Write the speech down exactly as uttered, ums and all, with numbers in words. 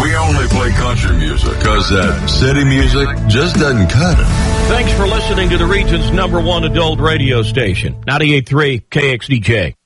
We only play country music because that city music just doesn't cut it. Thanks for listening to the region's number one adult radio station, ninety-eight point three K X D J.